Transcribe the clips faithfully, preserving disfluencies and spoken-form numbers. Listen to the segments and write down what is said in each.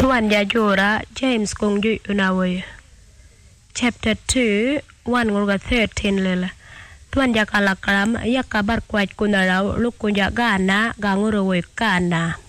Tuan Yajora James Kongju Unawe Chapter two one ngurga thirteen lela Tuan Yakalakram Yakabar Kwat Kunarau Lukunya Gana Ganguruwe Kana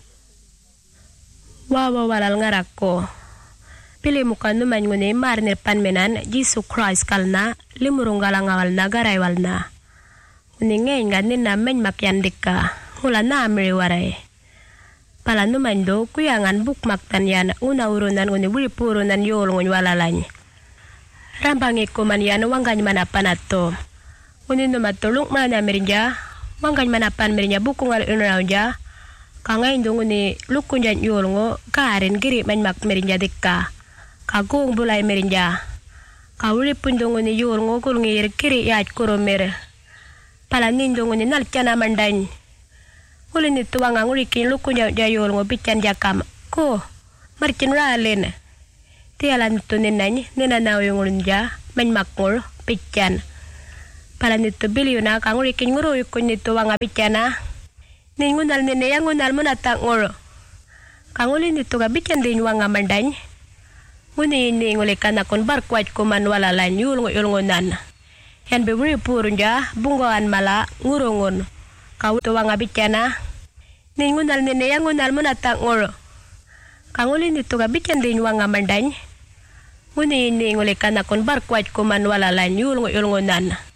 Wawa walal ngarako Pili mukanu manyune marnir panmenan Jesus Christ kalna limurunggalang awal na garay walna Uninge nganin na men makyandika hula na amiriwaray Palanu mando kuyangan bukmaktan yan una urunan uni wilipurunan yolngon walalany Rambangi ko man yan wanggany manapan ato Uni numatulong mana merinja wanggany manapan merinja bukungal unraunja Kangay indong uni lukunjan yolngo karin giri manmak merinja dikka Kagong bulay merinja Kawilipun dong uni yolngo kulngir kiri yaj kuromir Palanin dong uni nalchana mandany Uli ni tuwang ang urikin luku niya jayol ngo bican jakam. Ko, maricin ralin. Tialan tu ninany, ninanaw yung ulin ja, manmakmul, bican. Pala nito bilyo na kang urikin nguro yung nito wang abicana. Ningunal nina yang ngunal mo natang nguro. Kang uli nito ka bican din wang amandany. Uni ini ngulikan akon barkwaj kuman walalan yulngo yulngonan. Yan biburi purun ja, bungoan mala, ngurungon. Kau tuwang abicana ningunal nene yang ngunal mo natang ngoro kanguli nito gabican din wang amandany nguni ini ngulikan akon barkwaj kuman walalan yulngo yulngonan